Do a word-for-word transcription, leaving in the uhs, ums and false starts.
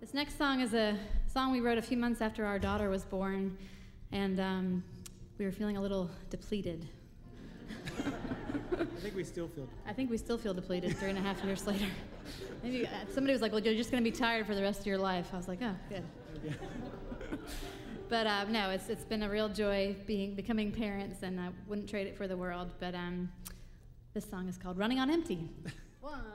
This next song is a song we wrote a few months after our daughter was born, and um, we were feeling a little depleted. I think we still feel depleted. I think we still feel depleted three and a half years later. Maybe uh, somebody was like, well, you're just going to be tired for the rest of your life. I was like, oh, good. But uh, no, it's it's been a real joy being becoming parents, and I wouldn't trade it for the world. But um, this song is called Running on Empty. One.